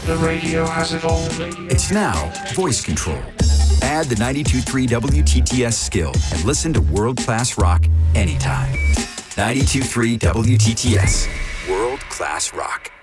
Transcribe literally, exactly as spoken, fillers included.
The radio has it all. It's now voice control. Add the ninety-two point three W T T S skill and listen to world-class rock anytime. ninety-two point three W T T S. World-class rock.